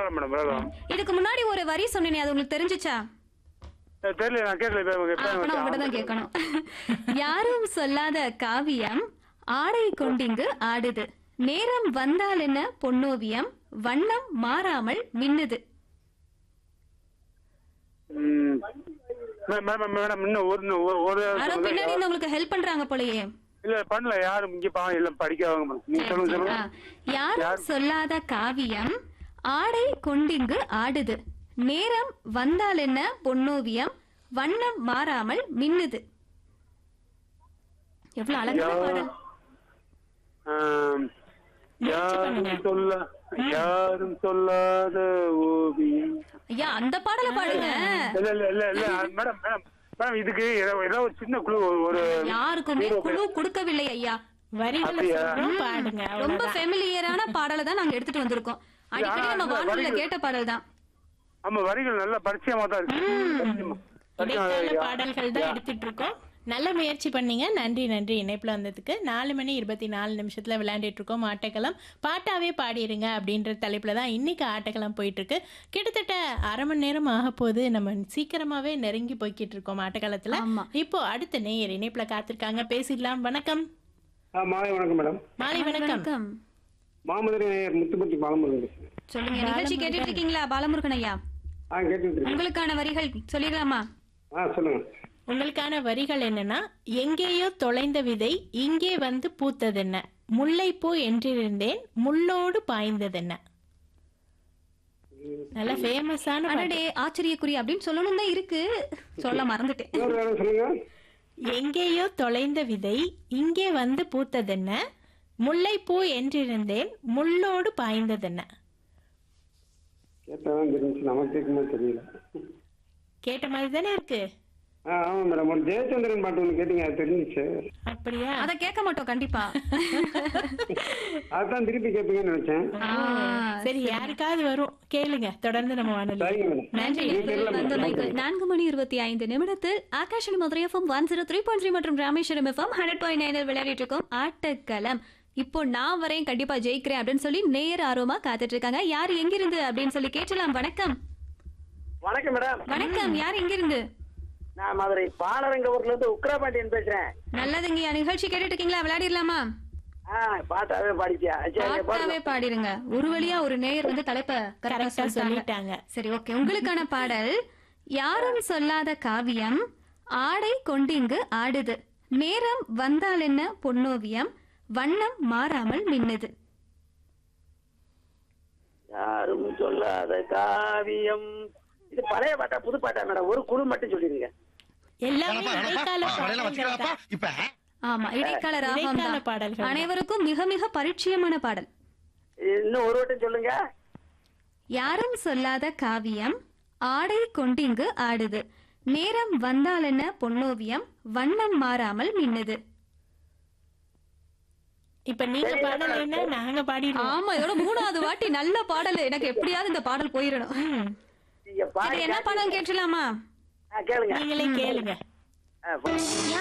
விளையாடலாம் மேடம் விளையாடலாம். இதுக்கு முன்னாடி ஒரு வரி சொன்னேனே அது உங்களுக்கு தெரிஞ்சுச்சா? தெரியல நான் கேட்கல அப்பனா உங்ககிட்ட தான் கேட்கணும். யாரும் சொல்லாத காவியம் ஆடை கொண்டிங்கு ஆடுது, நேரம் வந்தால் என்ன பொன்னோவியம், வண்ணம் மாறாமல் மின்னுது. மேடம் இன்னும் ஒரு பின்னாடி இருந்து உங்களுக்கு ஹெல்ப் பண்றாங்க போலயே. இல்ல பண்ணல யாரும் இங்க பாவம் இல்ல படிக்காதவங்க. நீங்க சொல்லுங்க சொல்லுங்க. யாரும் சொல்லாத காவியம் ஆடை கொண்டிங்கு ஆடுது, நேரம் வந்தால் என்ன பொன்னோவியம், வண்ணம் மாறாமல் மின்னுது. எவ்வளவு அழகான பாடல். யாரும் சொல்லாத ஓவியம். ஐயா அந்த பாடலை பாடுங்க. இல்ல இல்ல இல்ல இல்ல மேடம் மேடம் மேடம் இதுக்கு ஏதாவது ஒரு சின்ன குழு ஒரு யாருக்குமே குழு கொடுக்கவில்லை ஐயா. பாடுங்க. ரொம்ப ஃபெமிலியரான பாடலை தான் நாங்க எடுத்துட்டு வந்திருக்கோம். அடிக்கடி நம்ம வானொலியில கேட்ட பாடல் தான். ஆமா வரிகள் நல்ல பரிச்சயமா தான் இருக்கு. பாடல்கள் தான் எடுத்துட்டு இருக்கோம். நல்ல முயற்சி பண்ணீங்க. நன்றி நன்றி. இணைப்புல வந்ததுக்கு. 4:24 விளையாண்டுட்டு இருக்கோம். ஆட்டக்களம் பாட்டாவே பாடிடுங்க அப்படின்ற தலைப்புல தான் இன்னைக்கு ஆட்டக்களம் போயிட்டு இருக்கு. கிட்டத்தட்ட அரை மணி நேரம் ஆக போது. நம்ம சீக்கிரமாவே நெருங்கி போய்கிட்டு இருக்கோம் ஆட்டக்களத்துல. இப்போ அடுத்த நேயர் இணைப்புல காத்திருக்காங்க, பேசிடலாம். வணக்கம். மாலை வணக்கம் மேடம். மாலை வணக்கம். மாமதுரை நேயர் முத்துப்பட்டி பாலமுருகன். சொல்லுங்க, நிகழ்ச்சி கேட்டுட்டு இருக்கீங்களா பாலமுருகன் ஐயா? உங்களுக்கான வரிகள் சொல்லிடலாமா? சொல்லுங்க. உங்களுக்கான வரிகள் என்னன்னா, எங்கேயோ தொலைந்த விதை இங்கே வந்து பூத்ததென்ன, முல்லைப்பூ என்றிருந்தேன் முள்ளோடு பாய்ந்ததென்ன. நல்ல ஃபேமஸான ஆச்சரியக்குறி அப்படின்னு சொல்லணும் தான் இருக்கு, சொல்ல மறந்துட்டேன். எங்கேயோ தொலைந்த விதை இங்கே வந்து பூத்ததென்ன, முல்லைப்பூ என்றிருந்தேன் முள்ளோடு பாய்ந்ததென்ன. கேட்ட மாதிரி தானே இருக்கு. ஆமா மேடம், ஒரு ஜெயச்சந்திரன் பாட்டு ஒண்ணு கேட்டீங்க, அது தெரிஞ்சிச்சு. அப்படியா? அத கேட்க மாட்டோம் கண்டிப்பா. அதான் திருப்பி கேட்பீங்கன்னு நினைச்சேன். சரி, யாருக்காவது வரும், கேளுங்க. தொடர்ந்து நம்ம வானொலி. நன்றி. 4:25 ஆகாஷவாணி மதுரை எஃப்எம் 103.3 மற்றும் ராமேஸ்வரம் எஃப்எம் 100.9 விளையாடிட்டு இருக்கோம் ஆட்டக்களம். இப்போ நான் வரேன், கண்டிப்பா ஜெயிக்கிறேன் அப்படின்னு சொல்லி நேர் ஆர்வமா காத்துட்டு இருக்காங்க. யார் எங்கிருந்து அப்படின்னு சொல்லி கேட்டலாம். வணக்கம். வணக்கம் மேடம். வணக்கம். யார் எங்கிருந்து? நான் மதுரை பாலரங்கபுரத்துல இருந்து உக்ரபாண்டியன் பேசுறேன். நல்லதுங்க. நிகழ்ச்சி கேட்டுட்டு இருக்கீங்களா? விளையாடிடலாமா? பாட்டாவே பாடிச்சியா? பாட்டாவே பாடிருங்க. ஒரு வழியா ஒரு நேயர் வந்து தலைப்பை கரெக்டா சொல்லிட்டாங்க. சரி, ஓகே. உங்களுக்கான பாடல், யாரும் சொல்லாத காவியம் ஆடை கொண்டிங்கு ஆடுது, நேரம் வந்தால் என்ன பொன்னோவியம், வண்ணம் மாறாமல் மின்னுது. யாரும் சொல்லாத காவியம். இது பழைய பாட்டா புது பாட்டா மேடம்? ஒரு குழு மட்டும் சொல்லிருங்க. ஆமா, இடைக்கால ராகம் பாடல்கள். அனைவருக்கும் மிக மிக பரிச்சயமான பாடல். இன்னும் ஒரு வட்டம் சொல்லுங்க. யாரும் சொல்லாத காவியம் ஆடை கொண்டிங்கு ஆடுது, நேரம் வந்தால் என்ன பொன்னோவியம், வண்ணம் மாறாமல் மின்னுது. இப்ப நீங்க பாடல் என்ன, நாங்க பாடிடுவோம். ஆமா, இதோட 3வது வாட்டி நல்ல பாடல். எனக்கு எப்படியாவது இந்த பாடல் போயிடணும். என்ன பாடல் கேட்கலாமா? கேளுங்க. நீங்களே கேளுங்க.